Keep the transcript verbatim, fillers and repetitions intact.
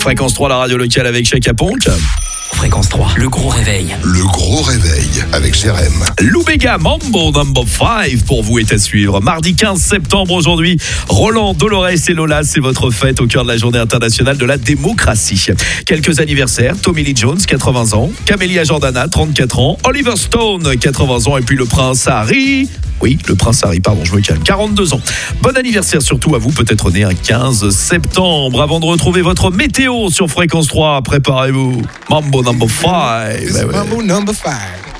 Fréquence trois, la radio locale avec Chaka Ponk. Fréquence trois, le gros réveil. Le gros réveil avec Jérém. Lou Bega, Mambo number five pour vous est à suivre. Mardi quinze septembre aujourd'hui, Roland, Dolores et Lola, c'est votre fête au cœur de la journée internationale de la démocratie. Quelques anniversaires, Tommy Lee Jones, quatre-vingts ans, Camélia Jordana, trente-quatre ans, Oliver Stone, quatre-vingts ans et puis le prince Harry. Oui, le prince Harry, pardon, je me calme, quarante-deux ans. Bon anniversaire surtout à vous, peut-être né un quinze septembre. Avant de retrouver votre météo sur Fréquence trois, préparez-vous. Mambo number five. It's Mambo number five.